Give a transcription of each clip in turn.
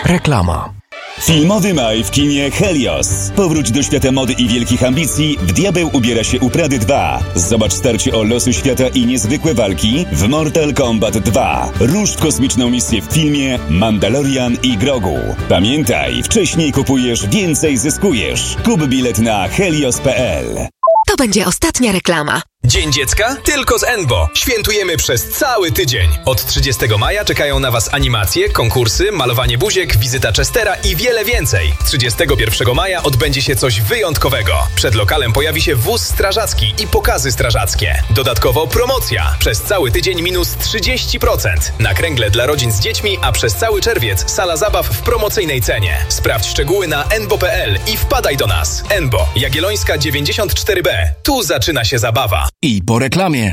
Reklama. Filmowy maj w kinie Helios. Powróć do świata mody i wielkich ambicji. W Diabeł ubiera się u Prady 2. Zobacz starcie o losy świata i niezwykłe walki w Mortal Kombat 2. Rusz w kosmiczną misję w filmie Mandalorian i Grogu. Pamiętaj, wcześniej kupujesz, więcej zyskujesz. Kup bilet na helios.pl. To będzie ostatnia reklama. Dzień Dziecka? Tylko z Enbo. Świętujemy przez cały tydzień. Od 30 maja czekają na Was animacje, konkursy, malowanie buziek, wizyta Chestera i wiele więcej. 31 maja odbędzie się coś wyjątkowego. Przed lokalem pojawi się wóz strażacki i pokazy strażackie. Dodatkowo promocja. Przez cały tydzień minus 30%. Na kręgle dla rodzin z dziećmi, a przez cały czerwiec sala zabaw w promocyjnej cenie. Sprawdź szczegóły na enbo.pl i wpadaj do nas. Enbo, Jagiellońska 94B. Tu zaczyna się zabawa. I po reklamie.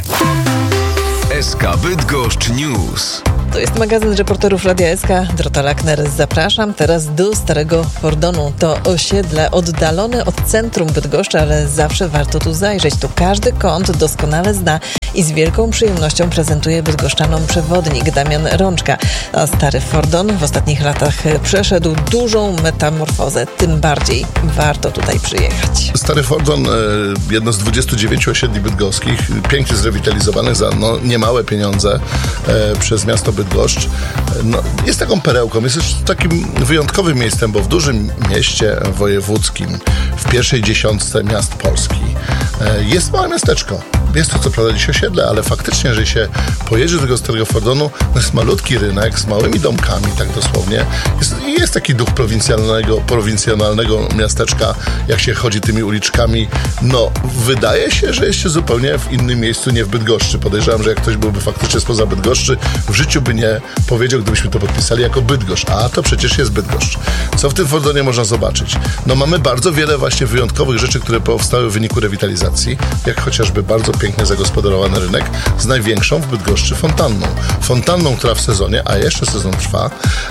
SK Bydgoszcz News. To jest magazyn reporterów Radia SK. Dorota Lackner, zapraszam teraz do Starego Fordonu. To osiedle oddalone od centrum Bydgoszczy, ale zawsze warto tu zajrzeć. Tu każdy kąt doskonale zna i z wielką przyjemnością prezentuje bydgoszczanom przewodnik Damian Rączka. A Stary Fordon w ostatnich latach przeszedł dużą metamorfozę. Tym bardziej warto tutaj przyjechać. Stary Fordon, jedno z 29 osiedli bydgoskich, pięknie zrewitalizowanych za niemałe pieniądze przez miasto Bydgoszcz. Jest taką perełką, jest też takim wyjątkowym miejscem, bo w dużym mieście wojewódzkim, w pierwszej dziesiątce miast Polski, jest małe miasteczko. Jest to co prawda dziś osiedle, ale faktycznie, jeżeli się pojedzie do tego Starego Fordonu, jest malutki rynek z małymi domkami, tak dosłownie. Jest taki duch prowincjonalnego miasteczka, jak się chodzi tymi uliczkami. Wydaje się, że jest się zupełnie w innym miejscu, nie w Bydgoszczy. Podejrzewam, że jak ktoś byłby faktycznie spoza Bydgoszczy, w życiu by nie powiedział, gdybyśmy to podpisali jako Bydgoszcz. A to przecież jest Bydgoszcz. Co w tym Fordonie można zobaczyć? Mamy bardzo wiele właśnie wyjątkowych rzeczy, które powstały w wyniku rewitalizacji, jak chociażby bardzo pięknie zagospodarowany rynek z największą w Bydgoszczy fontanną. Fontanną, która w sezonie, a jeszcze sezon trwa,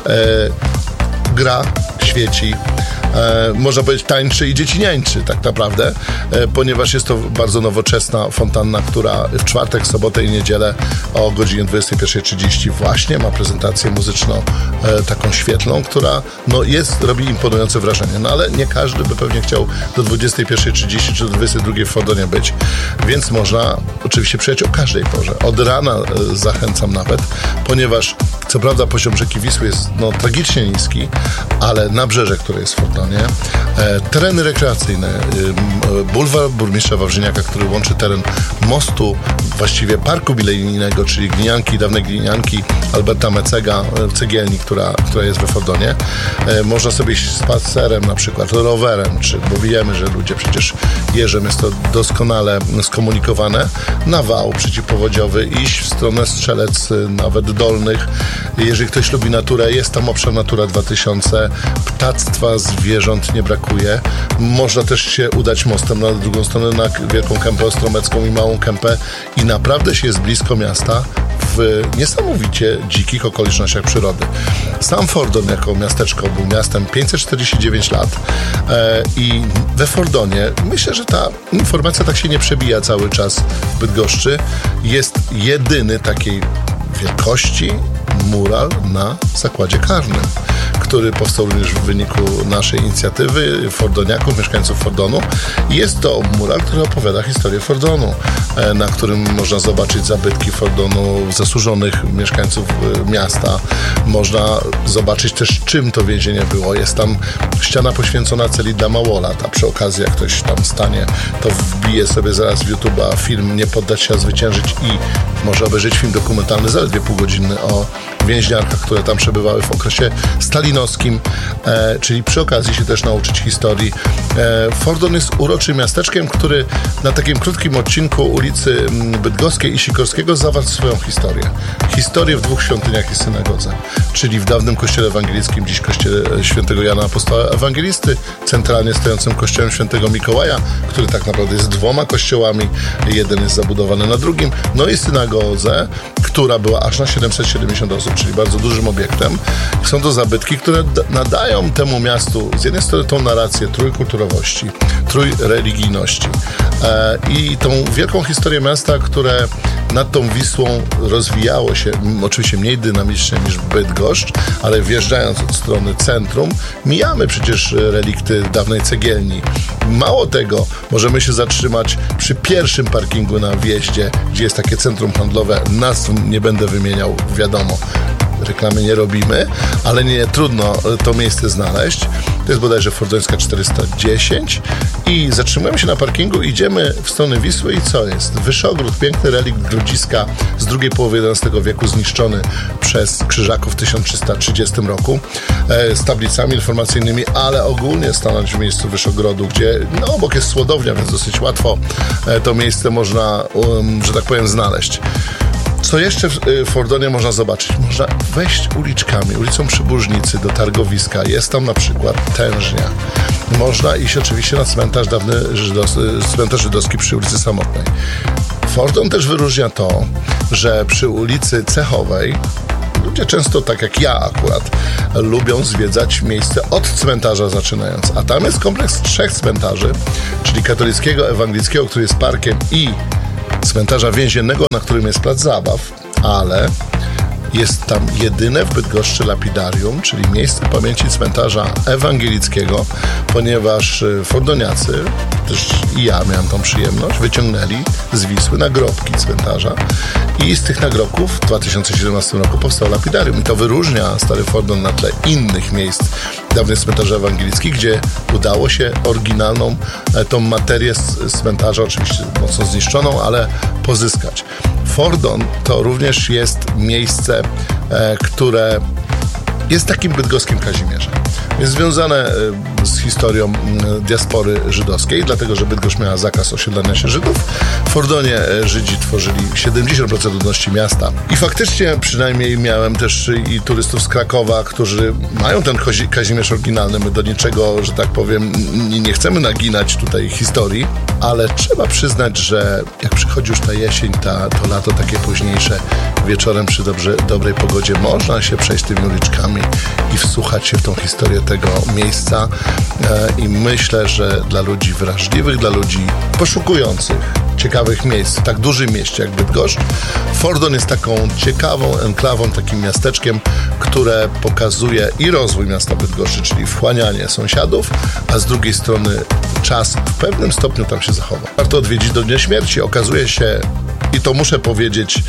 gra, świeci, można powiedzieć tańczy i dzieciniańczy tak naprawdę, ponieważ jest to bardzo nowoczesna fontanna, która w czwartek, sobotę i niedzielę o godzinie 21:30 właśnie ma prezentację muzyczną, taką świetlną, która robi imponujące wrażenie. Ale nie każdy by pewnie chciał do 21:30 czy do 22:00 w Fordonie być, więc można oczywiście przyjechać o każdej porze. Od rana zachęcam nawet, ponieważ co prawda poziom rzeki Wisły jest tragicznie niski, ale nabrzeże, które jest w Fordonie, tereny rekreacyjne, bulwar burmistrza Wawrzyniaka, który łączy teren mostu, właściwie parku milenijnego, czyli Glinianki, dawnej Glinianki Alberta Mecega, cegielni, która jest we Fordonie. Można sobie iść spacerem, na przykład rowerem, bo wiemy, że ludzie przecież jeżdżą, jest to doskonale skomunikowane, na wał przeciwpowodziowy, iść w stronę Strzelec, nawet Dolnych. Jeżeli ktoś lubi naturę, jest tam obszar Natura 2000, ptactwa, zwierząt nie brakuje. Można też się udać mostem na drugą stronę, na Wielką Kępę Ostromecką i Małą Kępę i naprawdę się jest blisko miasta w niesamowicie dzikich okolicznościach przyrody. Sam Fordon jako miasteczko był miastem 549 lat i we Fordonie, myślę, że ta informacja tak się nie przebija cały czas w Bydgoszczy, jest jedyny takiej wielkości mural na zakładzie karnym, który powstał również w wyniku naszej inicjatywy fordoniaków, mieszkańców Fordonu. Jest to mural, który opowiada historię Fordonu, na którym można zobaczyć zabytki Fordonu, zasłużonych mieszkańców miasta. Można zobaczyć też, czym to więzienie było. Jest tam ściana poświęcona celi dla małolat, a przy okazji, jak ktoś tam stanie, to wbije sobie zaraz w YouTube'a film Nie poddać się, a zwyciężyć i może obejrzeć film dokumentalny, zaledwie półgodzinny, o więźniarkach, które tam przebywały w okresie stalinowskim, czyli przy okazji się też nauczyć historii. Fordon jest uroczym miasteczkiem, który na takim krótkim odcinku ulicy Bydgoskiej i Sikorskiego zawarł swoją historię. Historię w dwóch świątyniach i synagodze, czyli w dawnym kościele ewangelickim, dziś kościele świętego Jana Apostoła Ewangelisty, centralnie stojącym kościołem świętego Mikołaja, który tak naprawdę jest dwoma kościołami, jeden jest zabudowany na drugim, i synagodze, która była aż na 770 osób, czyli bardzo dużym obiektem. Są to zabytki, które nadają temu miastu z jednej strony tą narrację trójkulturowości, trójreligijności i tą wielką historię miasta, które nad tą Wisłą rozwijało się, oczywiście mniej dynamicznie niż Bydgoszcz, ale wjeżdżając od strony centrum, mijamy przecież relikty dawnej cegielni. Mało tego, możemy się zatrzymać przy pierwszym parkingu na wjeździe, gdzie jest takie centrum handlowe. Nazw nie będę wymieniał, wiadomo. Reklamy nie robimy, ale nie trudno to miejsce znaleźć. To jest bodajże Fordońska 410 i zatrzymujemy się na parkingu, idziemy w stronę Wisły i co jest? Wyszogród, piękny relikt Grodziska z drugiej połowy XI wieku, zniszczony przez Krzyżaków w 1330 roku z tablicami informacyjnymi, ale ogólnie stanąć w miejscu Wyszogrodu, gdzie obok jest słodownia, więc dosyć łatwo to miejsce można, że tak powiem, znaleźć. Co jeszcze w Fordonie można zobaczyć? Można wejść uliczkami, ulicą Przyburznicy do targowiska. Jest tam na przykład tężnia. Można iść oczywiście na cmentarz dawny cmentarz żydowski przy ulicy Samotnej. Fordon też wyróżnia to, że przy ulicy Cechowej ludzie często, tak jak ja akurat, lubią zwiedzać miejsce od cmentarza zaczynając. A tam jest kompleks 3 cmentarzy, czyli katolickiego, ewangelickiego, który jest parkiem, i cmentarza więziennego, na którym jest plac zabaw, ale jest tam jedyne w Bydgoszczy lapidarium, czyli miejsce pamięci cmentarza ewangelickiego, ponieważ fordoniacy, też i ja miałem tą przyjemność, wyciągnęli z Wisły nagrobki cmentarza i z tych nagrobków w 2017 roku powstało lapidarium. I to wyróżnia Stary Fordon na tle innych miejsc dawnych cmentarzy ewangelickich, gdzie udało się oryginalną tą materię z cmentarza, oczywiście mocno zniszczoną, ale pozyskać. Fordon to również jest miejsce, które jest takim bydgoskim Kazimierzem. Jest związane z historią diaspory żydowskiej, dlatego że Bydgoszcz miała zakaz osiedlania się Żydów. W Fordonie Żydzi tworzyli 70% ludności miasta. I faktycznie przynajmniej miałem też i turystów z Krakowa, którzy mają ten Kazimierz oryginalny. My do niczego, że tak powiem, nie chcemy naginać tutaj historii, ale trzeba przyznać, że jak przychodzi już ta jesień, to lato takie późniejsze, wieczorem przy dobrej pogodzie można się przejść tymi uliczkami i wsłuchać się w tą historię tego miejsca i myślę, że dla ludzi wrażliwych, dla ludzi poszukujących ciekawych miejsc w tak dużym mieście jak Bydgoszcz, Fordon jest taką ciekawą enklawą, takim miasteczkiem, które pokazuje i rozwój miasta Bydgoszczy, czyli wchłanianie sąsiadów, a z drugiej strony czas w pewnym stopniu tam się zachowa. Warto odwiedzić do Dnia Śmierci. Okazuje się, i to muszę powiedzieć,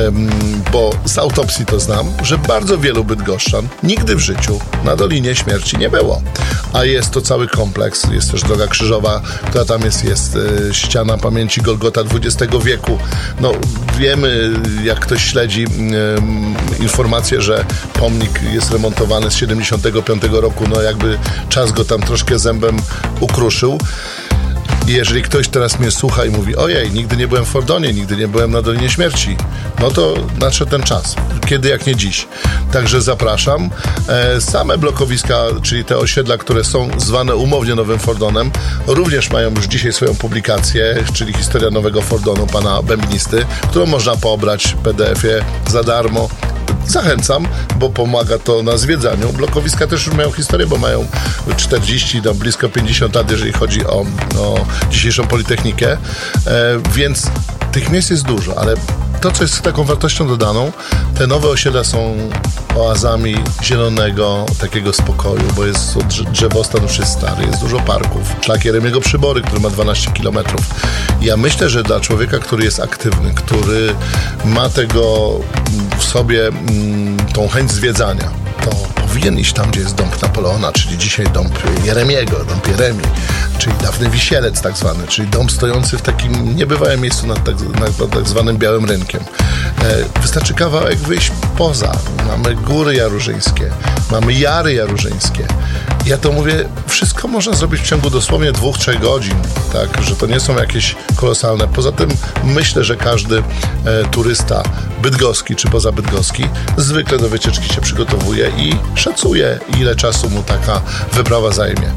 bo z autopsji to znam, że bardzo wielu bydgoszczan nigdy w życiu na Dolinie Śmierci nie było. A jest to cały kompleks, jest też Droga Krzyżowa, która tam jest ściana pamięci Golgota XX wieku. No, wiemy, jak ktoś śledzi informację, że pomnik jest remontowany z 75 roku, no jakby czas go tam troszkę zębem ukruszył. Jeżeli ktoś teraz mnie słucha i mówi: ojej, nigdy nie byłem w Fordonie, nigdy nie byłem na Dolinie Śmierci, no to nadszedł ten czas. Kiedy jak nie dziś. Także zapraszam. Same blokowiska, czyli te osiedla, które są zwane umownie Nowym Fordonem, również mają już dzisiaj swoją publikację, czyli Historia Nowego Fordonu pana Bębnisty, którą można pobrać w PDF-ie za darmo. Zachęcam, bo pomaga to na zwiedzaniu. Blokowiska też już mają historię, bo mają 40 do blisko 50 lat, jeżeli chodzi o dzisiejszą Politechnikę, więc tych miejsc jest dużo, ale to, co jest taką wartością dodaną, te nowe osiedla są oazami zielonego takiego spokoju, bo jest drzewostan już jest stary, jest dużo parków. Szlak Jeremiego Przybory, który ma 12 km. Ja myślę, że dla człowieka, który jest aktywny, który ma tego w sobie tą chęć zwiedzania, to powinien iść tam, gdzie jest dąb Napoleona, czyli dzisiaj dąb Jeremiego, dąb Jeremii, czyli dawny Wisielec tak zwany, czyli dąb stojący w takim niebywałym miejscu nad tak zwanym Białym Rynkiem. Wystarczy kawałek wyjść poza. Mamy Góry Jarużyńskie, mamy Jary Jarużyńskie. Ja to mówię, wszystko można zrobić w ciągu dosłownie 2-3 godzin, tak, że to nie są jakieś kolosalne. Poza tym myślę, że każdy turysta bydgoski czy pozabydgoski zwykle do wycieczki się przygotowuje i szacuje, ile czasu mu taka wyprawa zajmie.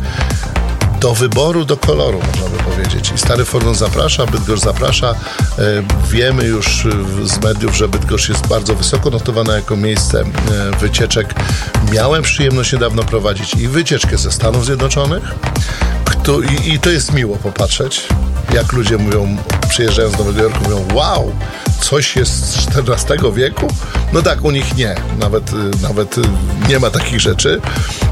Do wyboru, do koloru, można by powiedzieć. I Stary Fordon zaprasza, Bydgoszcz zaprasza. Wiemy już z mediów, że Bydgoszcz jest bardzo wysoko notowana jako miejsce wycieczek. Miałem przyjemność niedawno prowadzić i wycieczkę ze Stanów Zjednoczonych. I to jest miło popatrzeć, jak ludzie mówią, przyjeżdżając do Nowego Jorku, mówią: wow, coś jest z XIV wieku? No tak, u nich nie. Nawet nie ma takich rzeczy.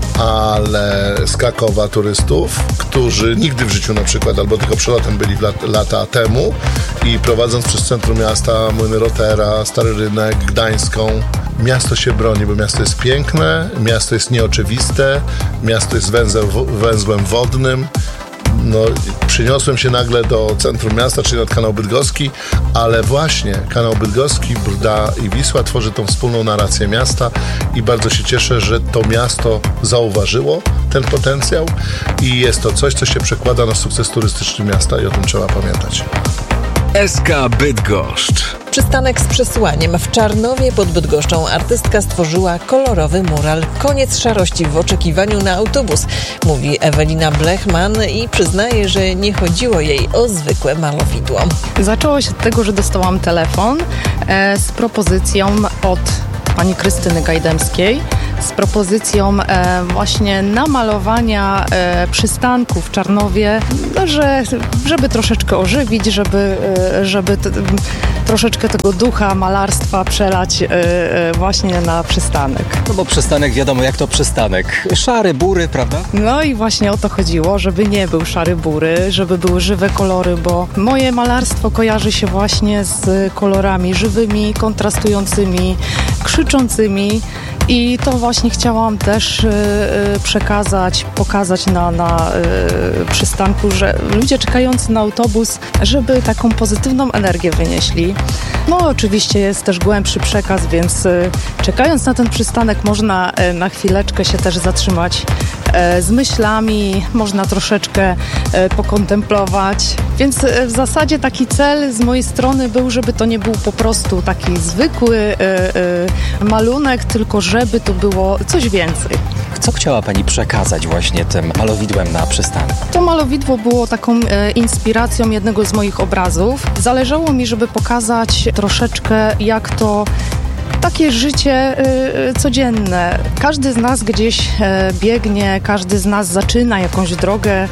Ale z Krakowa turystów, którzy nigdy w życiu na przykład, albo tylko przelotem byli lata temu i prowadząc przez centrum miasta Młyny Rotera, Stary Rynek, Gdańską, miasto się broni, bo miasto jest piękne, miasto jest nieoczywiste, miasto jest węzłem wodnym. No, przyniosłem się nagle do centrum miasta, czyli nad Kanał Bydgoski, ale właśnie Kanał Bydgoski, Brda i Wisła tworzy tą wspólną narrację miasta i bardzo się cieszę, że to miasto zauważyło ten potencjał i jest to coś, co się przekłada na sukces turystyczny miasta i o tym trzeba pamiętać. SK Bydgoszcz. Przystanek z przesłaniem. W Czarnowie pod Bydgoszczą artystka stworzyła kolorowy mural. Koniec szarości w oczekiwaniu na autobus, mówi Ewelina Blechman i przyznaje, że nie chodziło jej o zwykłe malowidło. Zaczęło się od tego, że dostałam telefon z propozycją od pani Krystyny Gajdemskiej, z propozycją właśnie namalowania przystanku w Czarnowie, żeby troszeczkę ożywić, żeby troszeczkę tego ducha malarstwa przelać właśnie na przystanek. No bo przystanek, wiadomo jak to przystanek. Szary, bury, prawda? No i właśnie o to chodziło, żeby nie był szary, bury, żeby były żywe kolory, bo moje malarstwo kojarzy się właśnie z kolorami żywymi, kontrastującymi, krzyczącymi. I to właśnie chciałam też pokazać na przystanku, że ludzie czekający na autobus, żeby taką pozytywną energię wynieśli. No oczywiście jest też głębszy przekaz, więc czekając na ten przystanek można na chwileczkę się też zatrzymać z myślami, można troszeczkę pokontemplować. Więc w zasadzie taki cel z mojej strony był, żeby to nie był po prostu taki zwykły malunek, tylko żeby to było coś więcej. Co chciała pani przekazać właśnie tym malowidłem na przystanku? To malowidło było taką inspiracją jednego z moich obrazów. Zależało mi, żeby pokazać troszeczkę, jak to takie życie codzienne. Każdy z nas gdzieś biegnie, każdy z nas zaczyna jakąś drogę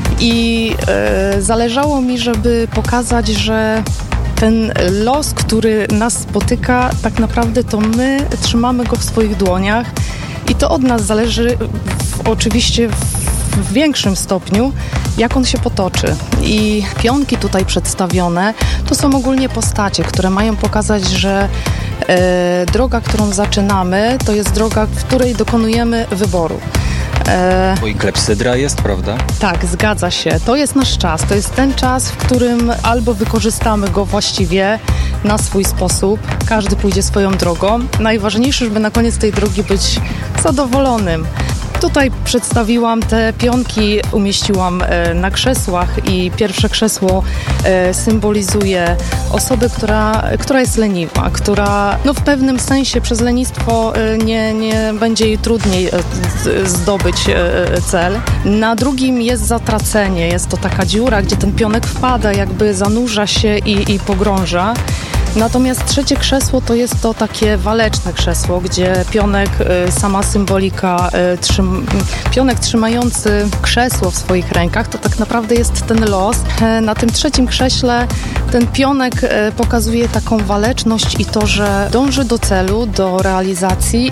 i zależało mi, żeby pokazać, że ten los, który nas spotyka, tak naprawdę to my trzymamy go w swoich dłoniach i to od nas zależy oczywiście w większym stopniu, jak on się potoczy. I pionki tutaj przedstawione to są ogólnie postacie, które mają pokazać, że droga, którą zaczynamy, to jest droga, w której dokonujemy wyboru. Bo i klepsydra jest, prawda? Tak, zgadza się. To jest nasz czas. To jest ten czas, w którym albo wykorzystamy go właściwie na swój sposób. Każdy pójdzie swoją drogą. Najważniejsze, żeby na koniec tej drogi być zadowolonym. Tutaj przedstawiłam te pionki, umieściłam na krzesłach i pierwsze krzesło symbolizuje osobę, która jest leniwa, która w pewnym sensie przez lenistwo nie będzie jej trudniej zdobyć cel. Na drugim jest zatracenie, jest to taka dziura, gdzie ten pionek wpada, jakby zanurza się i pogrąża. Natomiast trzecie krzesło to jest to takie waleczne krzesło, gdzie pionek, sama symbolika, pionek trzymający krzesło w swoich rękach, to tak naprawdę jest ten los. Na tym trzecim krześle ten pionek pokazuje taką waleczność i to, że dąży do celu, do realizacji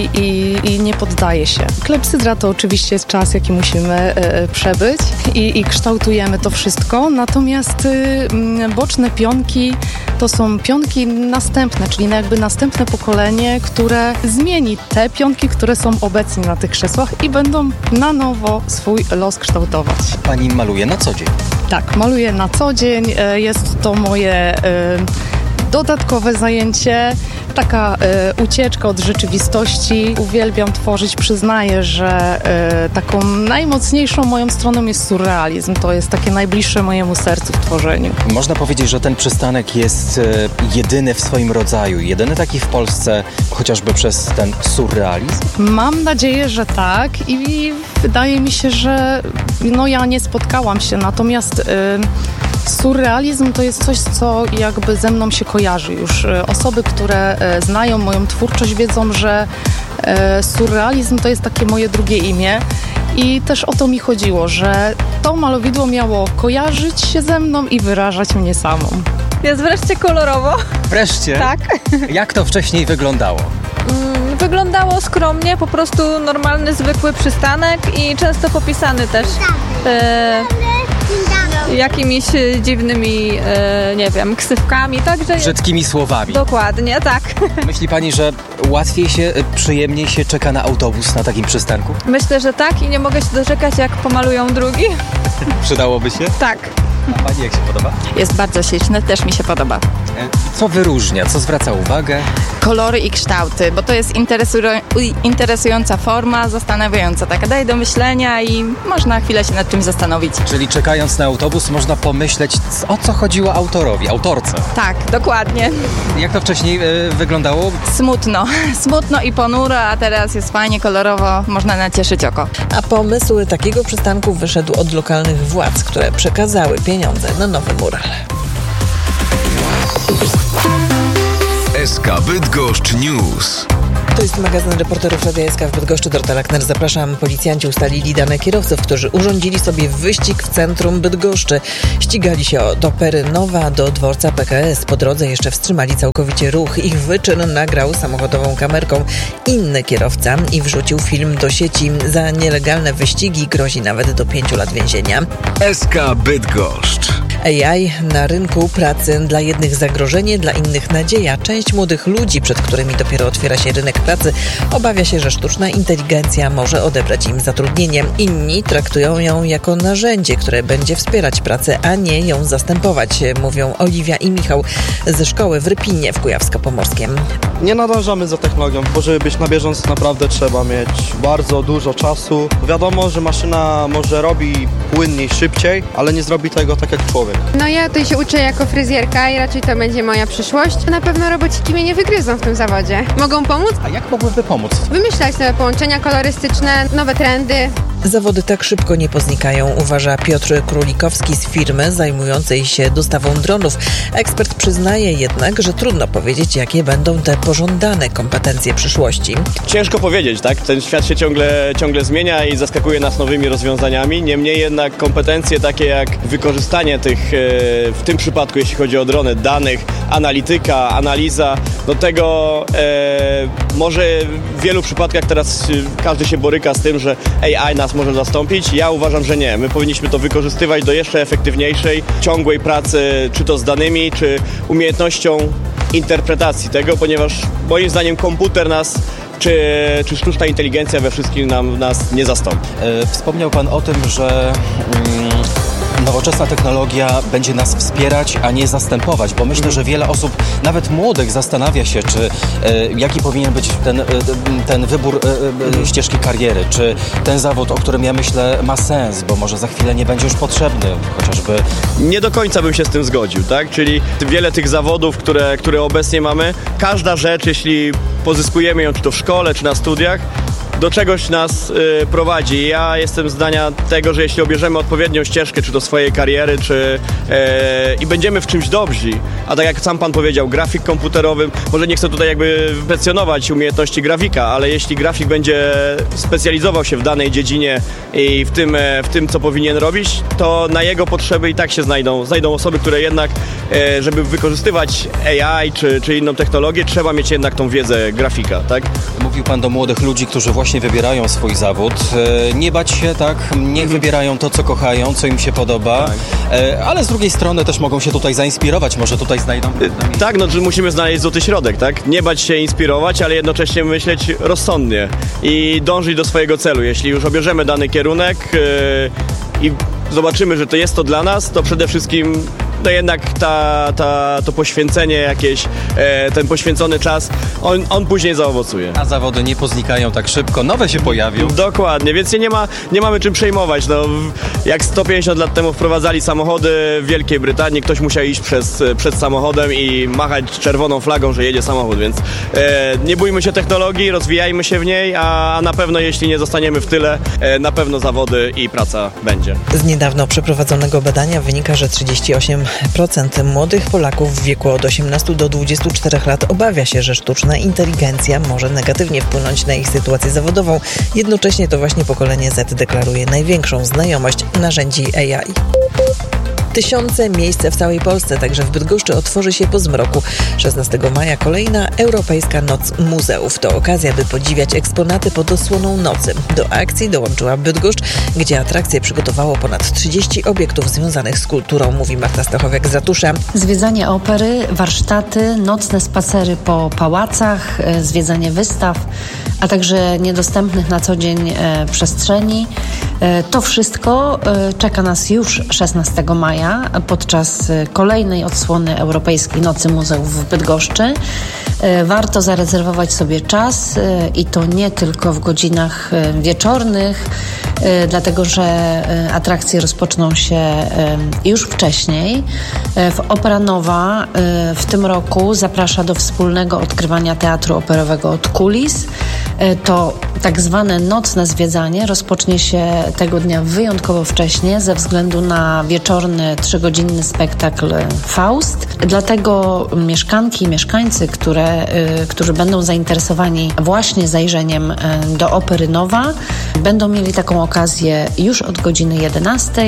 i nie poddaje się. Klepsydra to oczywiście jest czas, jaki musimy przebyć i kształtujemy to wszystko, natomiast boczne pionki to są pionki następne, czyli jakby następne pokolenie, które zmieni te pionki, które są obecnie na tych krzesłach i będą na nowo swój los kształtować. Pani maluje na co dzień? Tak, maluję na co dzień. Jest to moje dodatkowe zajęcie, taka ucieczka od rzeczywistości. Uwielbiam tworzyć, przyznaję, że taką najmocniejszą moją stroną jest surrealizm. To jest takie najbliższe mojemu sercu w tworzeniu. Można powiedzieć, że ten przystanek jest jedyny w swoim rodzaju, jedyny taki w Polsce, chociażby przez ten surrealizm? Mam nadzieję, że tak i wydaje mi się, że ja nie spotkałam się, natomiast surrealizm to jest coś, co jakby ze mną się kojarzy już. Osoby, które znają moją twórczość, wiedzą, że surrealizm to jest takie moje drugie imię i też o to mi chodziło, że to malowidło miało kojarzyć się ze mną i wyrażać mnie samą. Jest wreszcie kolorowo. Wreszcie? Tak. Jak to wcześniej wyglądało? Wyglądało skromnie, po prostu normalny, zwykły przystanek i często popisany też jakimiś dziwnymi, nie wiem, ksywkami, także... Brzydkimi słowami. Dokładnie, tak. Myśli pani, że łatwiej się, przyjemniej się czeka na autobus na takim przystanku? Myślę, że tak i nie mogę się doczekać, jak pomalują drugi. Przydałoby się? Tak. A pani jak się podoba? Jest bardzo śliczne, też mi się podoba. Co wyróżnia? Co zwraca uwagę? Kolory i kształty, bo to jest interesująca forma, zastanawiająca, taka daje do myślenia i można chwilę się nad czymś zastanowić. Czyli czekając na autobus można pomyśleć, o co chodziło autorce. Tak, dokładnie. Jak to wcześniej wyglądało? Smutno i ponuro, a teraz jest fajnie, kolorowo, można nacieszyć oko. A pomysł takiego przystanku wyszedł od lokalnych władz, które przekazały pieniądze na nowy mural. SK Bydgoszcz News. To jest magazyn reporterów Radia SK w Bydgoszczy. Dorota Lackner, zapraszam. Policjanci ustalili dane kierowców, którzy urządzili sobie wyścig w centrum Bydgoszczy. Ścigali się od Opery Nowa do dworca PKS. Po drodze jeszcze wstrzymali całkowicie ruch. Ich wyczyn nagrał samochodową kamerką inny kierowca i wrzucił film do sieci. Za nielegalne wyścigi grozi nawet do 5 lat więzienia. SK Bydgoszcz. AI na rynku pracy. Dla jednych zagrożenie, dla innych nadzieja. Część młodych ludzi, przed którymi dopiero otwiera się rynek pracy, obawia się, że sztuczna inteligencja może odebrać im zatrudnienie. Inni traktują ją jako narzędzie, które będzie wspierać pracę, a nie ją zastępować, mówią Oliwia i Michał ze szkoły w Rypinie w Kujawsko-Pomorskiem. Nie nadążamy za technologią, bo żeby być na bieżąco naprawdę trzeba mieć bardzo dużo czasu. Wiadomo, że maszyna może robi płynniej, szybciej, ale nie zrobi tego tak jak człowiek. No ja tutaj się uczę jako fryzjerka i raczej to będzie moja przyszłość. Na pewno robociki mnie nie wygryzą w tym zawodzie. Mogą pomóc? A jak mogłyby pomóc? Wymyślać nowe połączenia kolorystyczne, nowe trendy. Zawody tak szybko nie poznikają, uważa Piotr Królikowski z firmy zajmującej się dostawą dronów. Ekspert przyznaje jednak, że trudno powiedzieć, jakie będą te pożądane kompetencje przyszłości. Ciężko powiedzieć, tak? Ten świat się ciągle zmienia i zaskakuje nas nowymi rozwiązaniami. Niemniej jednak kompetencje takie jak wykorzystanie tych, w tym przypadku jeśli chodzi o drony, danych, analityka, analiza, do tego może w wielu przypadkach teraz każdy się boryka z tym, że AI nas może zastąpić. Ja uważam, że nie. My powinniśmy to wykorzystywać do jeszcze efektywniejszej, ciągłej pracy, czy to z danymi, czy umiejętnością interpretacji tego, ponieważ moim zdaniem komputer nas czy sztuczna inteligencja we wszystkim nas nie zastąpi. Wspomniał Pan o tym, że nowoczesna technologia będzie nas wspierać, a nie zastępować, bo myślę, że wiele osób, nawet młodych, zastanawia się, czy jaki powinien być ten wybór ścieżki kariery, czy ten zawód, o którym ja myślę, ma sens, bo może za chwilę nie będzie już potrzebny, chociażby. Nie do końca bym się z tym zgodził, tak? Czyli wiele tych zawodów, które obecnie mamy, każda rzecz, jeśli pozyskujemy ją czy to w szkole, czy na studiach, do czegoś nas prowadzi. Ja jestem zdania tego, że jeśli obierzemy odpowiednią ścieżkę, czy do swojej kariery, i będziemy w czymś dobrzy, a tak jak sam Pan powiedział, grafik komputerowy, może nie chcę tutaj jakby kwestionować umiejętności grafika, ale jeśli grafik będzie specjalizował się w danej dziedzinie i w tym co powinien robić, to na jego potrzeby i tak się znajdą osoby, które jednak, żeby wykorzystywać AI czy inną technologię, trzeba mieć jednak tą wiedzę grafika, tak? Mówił Pan do młodych ludzi, którzy właśnie wybierają swój zawód. Nie bać się, tak? Niech wybierają to, co kochają, co im się podoba, tak. Ale z drugiej strony też mogą się tutaj zainspirować, może tutaj znajdą... Tak, że musimy znaleźć złoty środek, tak? Nie bać się inspirować, ale jednocześnie myśleć rozsądnie i dążyć do swojego celu. Jeśli już obierzemy dany kierunek i zobaczymy, że to jest to dla nas, to przede wszystkim to jednak to poświęcenie jakieś, ten poświęcony czas, on później zaowocuje. A zawody nie poznikają tak szybko, nowe się pojawią. Dokładnie, więc nie mamy czym przejmować. No, jak 150 lat temu wprowadzali samochody w Wielkiej Brytanii, ktoś musiał iść przed samochodem i machać czerwoną flagą, że jedzie samochód, więc nie bójmy się technologii, rozwijajmy się w niej, a na pewno jeśli nie zostaniemy w tyle, na pewno zawody i praca będzie. Z niedawno przeprowadzonego badania wynika, że 38% młodych Polaków w wieku od 18 do 24 lat obawia się, że sztuczna inteligencja może negatywnie wpłynąć na ich sytuację zawodową. Jednocześnie to właśnie pokolenie Z deklaruje największą znajomość narzędzi AI. Tysiące miejsc w całej Polsce, także w Bydgoszczy otworzy się po zmroku. 16 maja kolejna Europejska Noc Muzeów. To okazja, by podziwiać eksponaty pod osłoną nocy. Do akcji dołączyła Bydgoszcz, gdzie atrakcje przygotowało ponad 30 obiektów związanych z kulturą, mówi Marta Stachowiak z ratusza. Zwiedzanie opery, warsztaty, nocne spacery po pałacach, zwiedzanie wystaw, a także niedostępnych na co dzień przestrzeni. To wszystko czeka nas już 16 maja podczas kolejnej odsłony Europejskiej Nocy Muzeów w Bydgoszczy. Warto zarezerwować sobie czas i to nie tylko w godzinach wieczornych, dlatego że atrakcje rozpoczną się już wcześniej. Opera Nowa w tym roku zaprasza do wspólnego odkrywania teatru operowego od kulis. To tak zwane nocne zwiedzanie rozpocznie się tego dnia wyjątkowo wcześnie ze względu na wieczorny 3-godzinny spektakl Faust. Dlatego mieszkanki i mieszkańcy, którzy będą zainteresowani właśnie zajrzeniem do Opery Nowa, będą mieli taką okazję już od godziny 11.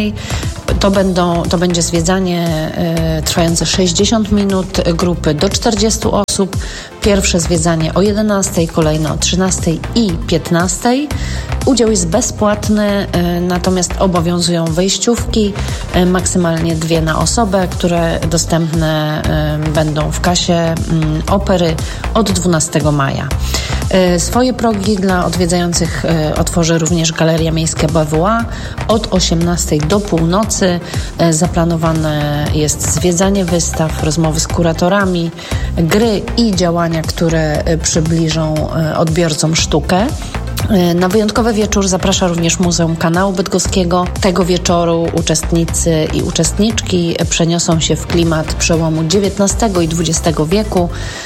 To będzie zwiedzanie trwające 60 minut, grupy do 40 osób. Pierwsze zwiedzanie o 11, kolejne o 13 i 15. Udział jest bezpłatny, natomiast obowiązują wejściówki, maksymalnie 2 na osobę, które dostępne będą w kasie opery od 12 maja. Swoje progi dla odwiedzających otworzy również Galeria Miejska BWA. Od 18 do północy zaplanowane jest zwiedzanie wystaw, rozmowy z kuratorami, gry i działania, które przybliżą odbiorcom sztukę. Na wyjątkowy wieczór zaprasza również Muzeum Kanału Bydgoskiego. Tego wieczoru uczestnicy i uczestniczki przeniosą się w klimat przełomu XIX i XX wieku,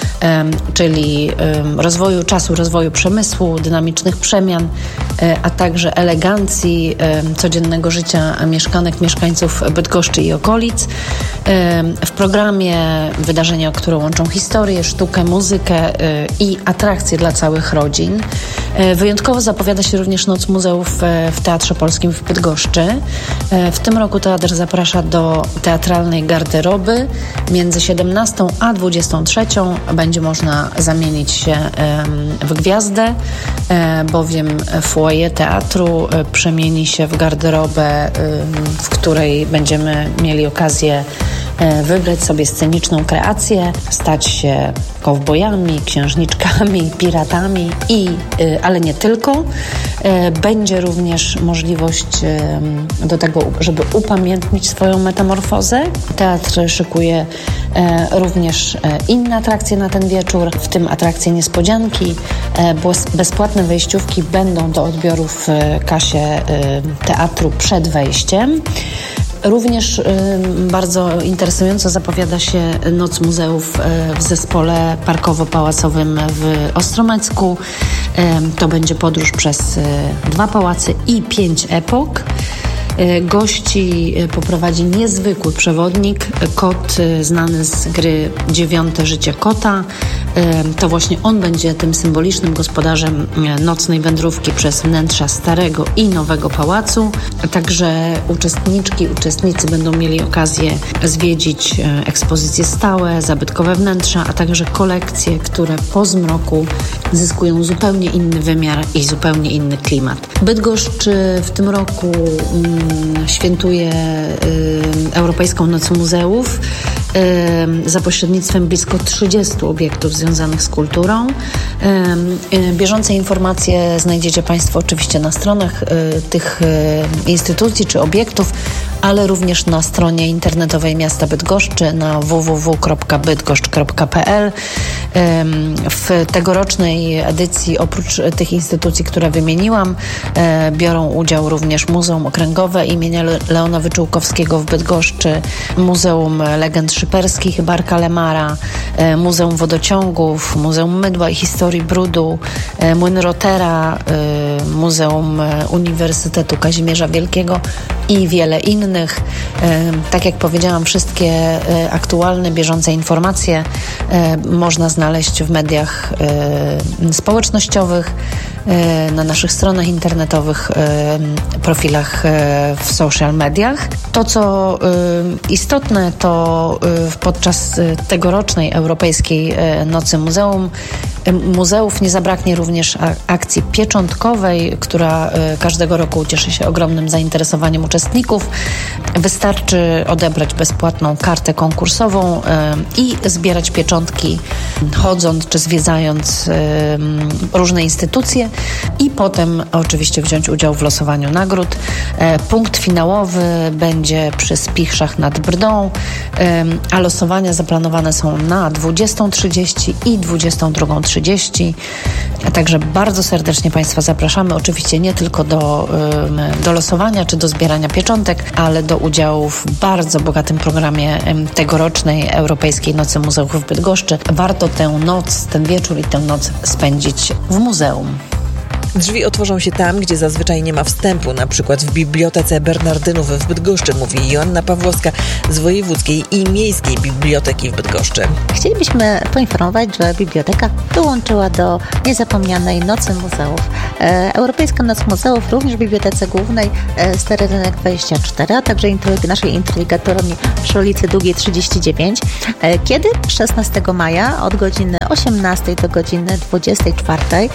czyli rozwoju przemysłu, dynamicznych przemian, a także elegancji codziennego życia mieszkanek, mieszkańców Bydgoszczy i okolic. W programie wydarzenia, które łączą historię, sztukę, muzykę i atrakcje dla całych rodzin. Wyjątkowo zapowiada się również Noc Muzeów w Teatrze Polskim w Bydgoszczy. W tym roku teatr zaprasza do teatralnej garderoby. Między 17 a 23 będzie można zamienić się w gwiazdę, bowiem foyer teatru przemieni się w garderobę, w której będziemy mieli okazję wybrać sobie sceniczną kreację, stać się kowbojami, księżniczkami, piratami ale nie tylko. Będzie również możliwość do tego, żeby upamiętnić swoją metamorfozę. Teatr szykuje również inne atrakcje na ten wieczór, w tym atrakcje niespodzianki. Bezpłatne wejściówki będą do odbioru w kasie teatru przed wejściem. Również bardzo interesująco zapowiada się Noc Muzeów w zespole parkowo-pałacowym w Ostromecku. To będzie podróż przez 2 pałace i 5 epok. Gości poprowadzi niezwykły przewodnik, kot znany z gry 9 Życie kota. To właśnie on będzie tym symbolicznym gospodarzem nocnej wędrówki przez wnętrza starego i nowego pałacu. Także uczestnicy będą mieli okazję zwiedzić ekspozycje stałe, zabytkowe wnętrza, a także kolekcje, które po zmroku zyskują zupełnie inny wymiar i zupełnie inny klimat. Bydgoszcz w tym roku świętuje Europejską Noc Muzeów za pośrednictwem blisko 30 obiektów związanych z kulturą. Bieżące informacje znajdziecie Państwo oczywiście na stronach tych instytucji czy obiektów, ale również na stronie internetowej miasta Bydgoszczy na www.bydgoszcz.pl. W tegorocznej edycji oprócz tych instytucji, które wymieniłam, biorą udział również Muzeum Okręgowe imienia Leona Wyczółkowskiego w Bydgoszczy, Muzeum Legend Szyperskich Barka Lemara, Muzeum Wodociągów, Muzeum Mydła i Historii Brudu, Młyn Rotera, Muzeum Uniwersytetu Kazimierza Wielkiego i wiele innych. Tak jak powiedziałam, wszystkie aktualne, bieżące informacje można znaleźć w mediach społecznościowych, na naszych stronach internetowych, profilach w social mediach. To, co istotne, to podczas tegorocznej Europejskiej Nocy Muzeów nie zabraknie również akcji pieczątkowej, która każdego roku cieszy się ogromnym zainteresowaniem uczestników. Wystarczy odebrać bezpłatną kartę konkursową i zbierać pieczątki, chodząc czy zwiedzając różne instytucje i potem oczywiście wziąć udział w losowaniu nagród. Punkt finałowy będzie przy Spichrzach nad Brdą, a losowania zaplanowane są na 20:30 i 22:30. Także bardzo serdecznie Państwa zapraszamy. Oczywiście nie tylko do losowania czy do zbierania pieczątek, ale do udziału w bardzo bogatym programie tegorocznej Europejskiej Nocy Muzeów w Bydgoszczy. Warto ten wieczór i tę noc spędzić w muzeum. Drzwi otworzą się tam, gdzie zazwyczaj nie ma wstępu, na przykład w Bibliotece Bernardynów w Bydgoszczy, mówi Joanna Pawłowska z Wojewódzkiej i Miejskiej Biblioteki w Bydgoszczy. Chcielibyśmy poinformować, że biblioteka dołączyła do niezapomnianej Nocy Muzeów. Europejska Noc Muzeów również w Bibliotece Głównej Stary Rynek 24, a także naszej integratorni przy ulicy Długiej 39. Kiedy? 16 maja od godziny 18 do godziny 24.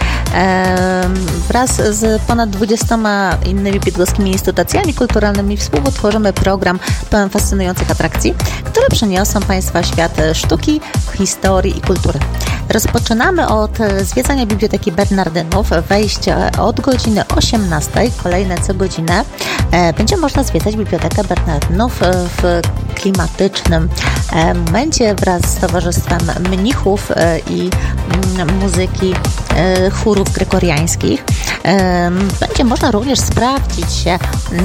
Wraz z ponad 20 innymi bydgoskimi instytucjami kulturalnymi współtworzymy program pełen fascynujących atrakcji, które przeniosą Państwa w świat sztuki, historii i kultury. Rozpoczynamy od zwiedzania Biblioteki Bernardynów. Wejście od godziny 18, kolejne co godzinę. Będzie można zwiedzać Bibliotekę Bernardynów w klimatycznym momencie wraz z Towarzystwem Mnichów i muzyki chórów gregoriańskich. Będzie można również sprawdzić się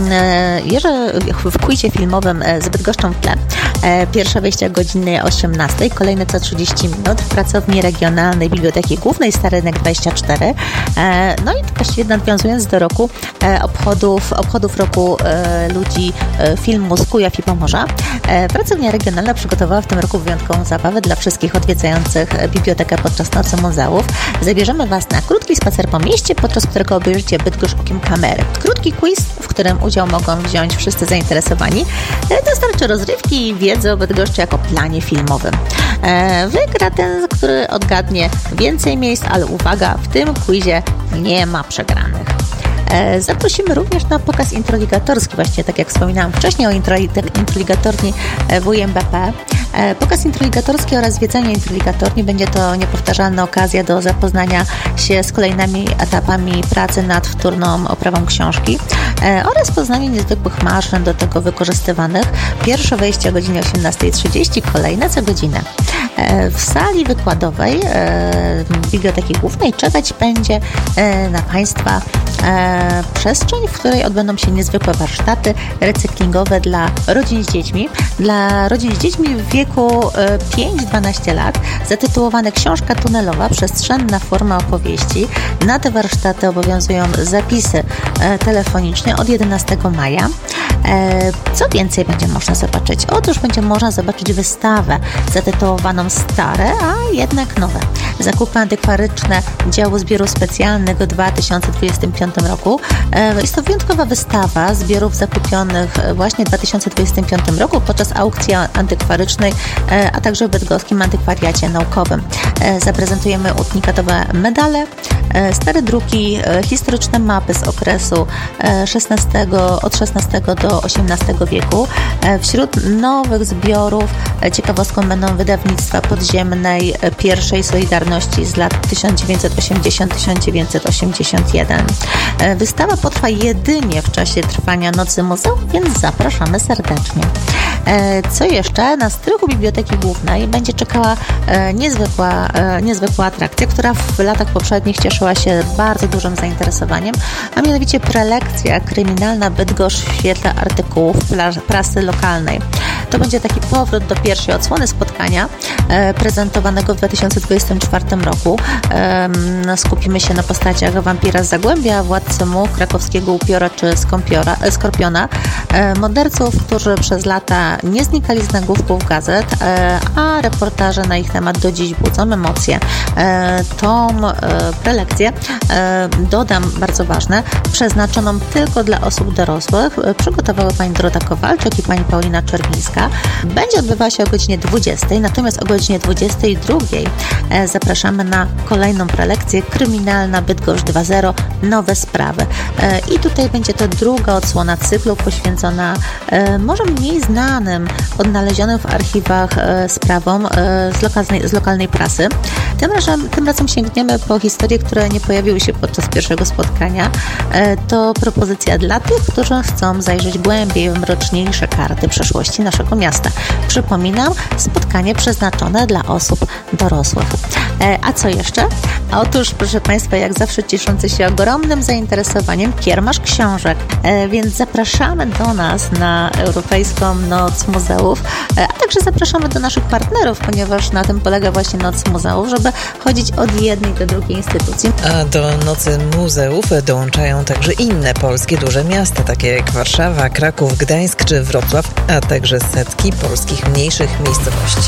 w quizie filmowym z Bydgoszczą w tle. Pierwsze wejście o godzinie 18, kolejne co 30 minut w pracowni Regionalnej Biblioteki Głównej Stary Rynek 24. No i właściwie nawiązując do roku obchodów roku ludzi filmu z Kujaw i Pomorza, pracownia regionalna przygotowała w tym roku wyjątkową zabawę dla wszystkich odwiedzających bibliotekę podczas Nocy Muzeów. Zabierzemy Was na krótki spacer po mieście, podczas którego obejrzycie Bydgoszcz okiem kamery. Krótki quiz, w którym udział mogą wziąć wszyscy zainteresowani. Dostarczy rozrywki i wiedzy o Bydgoszczy jako planie filmowym. Wygra ten, który odgadnie więcej miejsc, ale uwaga, w tym quizie nie ma przegranych. Zaprosimy również na pokaz introligatorski, właśnie tak jak wspominałam wcześniej o introligatorni WMBP. Pokaz introligatorski oraz zwiedzanie introligatorni będzie to niepowtarzalna okazja do zapoznania się z kolejnymi etapami pracy nad wtórną oprawą książki oraz poznanie niezwykłych maszyn do tego wykorzystywanych. Pierwsze wejście o godzinie 18:30, kolejne co godzinę. W sali wykładowej Biblioteki Głównej czekać będzie na Państwa przestrzeń, w której odbędą się niezwykłe warsztaty recyklingowe dla rodzin z dziećmi. Dla rodzin z dziećmi w wieku 5-12 lat, zatytułowane Książka tunelowa, przestrzenna forma opowieści. Na te warsztaty obowiązują zapisy telefoniczne od 11 maja. Co więcej będzie można zobaczyć? Otóż będzie można zobaczyć wystawę zatytułowaną Stare, a jednak nowe. Zakupy antykwaryczne działu zbioru specjalnego w 2025 roku. Jest to wyjątkowa wystawa zbiorów zakupionych właśnie w 2025 roku podczas aukcji antykwarycznej, a także w Bydgoskim Antykwariacie Naukowym. Zaprezentujemy unikatowe medale, stare druki, historyczne mapy z okresu od XVI do XVIII wieku. Wśród nowych zbiorów ciekawostką będą wydawnictwa podziemnej pierwszej Solidarności z lat 1980-1981. Wystawa potrwa jedynie w czasie trwania Nocy Muzeów, więc zapraszamy serdecznie. Co jeszcze? Na strychu Biblioteki Głównej będzie czekała niezwykła atrakcja, która w latach poprzednich cieszyła się bardzo dużym zainteresowaniem, a mianowicie prelekcja kryminalna Bydgoszcz w świetle artykułów prasy lokalnej. To będzie taki powrót do pierwszej odsłony spotkania prezentowanego w 2024 roku. Skupimy się na postaciach wampira z Zagłębia, władcy much, krakowskiego upiora czy skorpiona, morderców, którzy przez lata nie znikali z nagłówków gazet, a reportaże na ich temat do dziś budzą emocje. Tą prelekcję, dodam, bardzo ważne, przeznaczoną tylko dla osób dorosłych, przygotowały pani Dorota Kowalczyk i pani Paulina Czerwińska. Będzie odbywała się o godzinie 20, natomiast o godzinie 22 zapraszamy na kolejną prelekcję Kryminalna Bydgoszcz 2.0 Nowe sprawy. I tutaj będzie to druga odsłona cyklu poświęcona może mniej znanym, odnalezionym w archiwach sprawom z lokalnej prasy. Tym razem sięgniemy po historie, które nie pojawiły się podczas pierwszego spotkania. To propozycja dla tych, którzy chcą zajrzeć głębiej w mroczniejsze karty przeszłości naszego miasta. Przypominam, spotkanie przeznaczone dla osób dorosłych. A co jeszcze? Otóż, proszę Państwa, jak zawsze cieszący się ogromnym zainteresowaniem kiermasz książek, więc zapraszamy do nas na Europejską Noc Muzeów, a także zapraszamy do naszych partnerów, ponieważ na tym polega właśnie Noc Muzeów, żeby chodzić od jednej do drugiej instytucji. A do Nocy Muzeów dołączają także inne polskie duże miasta, takie jak Warszawa, Kraków, Gdańsk czy Wrocław, a także setki polskich mniejszych miejscowości.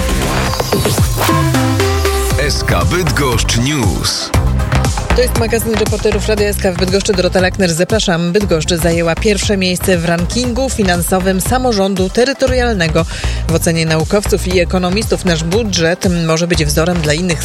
SK Bydgoszcz News. To jest magazyn reporterów Radia SK w Bydgoszczy. Dorota Lackner, zapraszam. Bydgoszcz zajęła pierwsze miejsce w rankingu finansowym samorządu terytorialnego. W ocenie naukowców i ekonomistów nasz budżet może być wzorem dla innych